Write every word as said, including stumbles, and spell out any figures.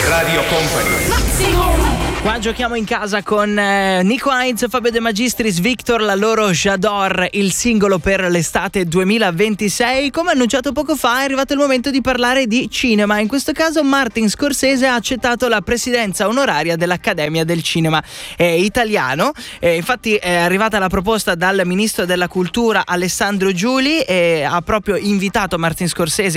Radio Company. Qua giochiamo in casa con eh, Nico Heinz, Fabio De Magistris, Victor, la loro J'adore, il singolo per l'estate duemilaventisei. Come annunciato poco fa è arrivato il momento di parlare di cinema. In questo caso Martin Scorsese ha accettato la presidenza onoraria dell'Accademia del Cinema eh, Italiano. Eh, infatti è arrivata la proposta dal ministro della Cultura Alessandro Giuli e ha proprio invitato Martin Scorsese